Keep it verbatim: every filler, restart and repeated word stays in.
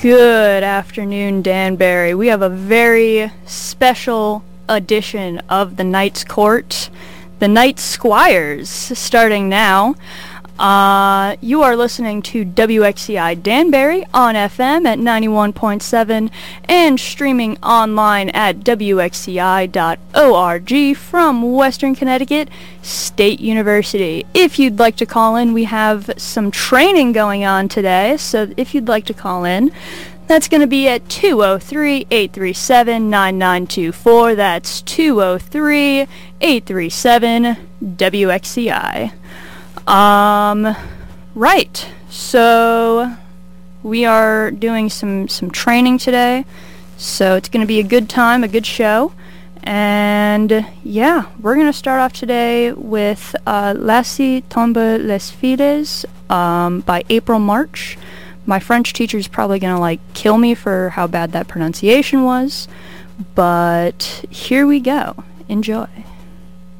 Good afternoon, Danbury. We have a very special edition of the Knight's Court, the Knight Squires, starting now. Uh, you are listening to W X C I Danbury on F M at ninety-one point seven and streaming online at W X C I dot org from Western Connecticut State University. If you'd like to call in, we have some training going on today, so if you'd like to call in, that's going to be at two oh three, eight three seven, nine nine two four. That's two oh three, eight three seven, W X C I. Um, right, so we are doing some, some training today, so it's going to be a good time, a good show, and yeah, we're going to start off today with uh, Lassie tombe les filles um, by April March. My French teacher's probably going to, like, kill me for how bad that pronunciation was, but here we go. Enjoy.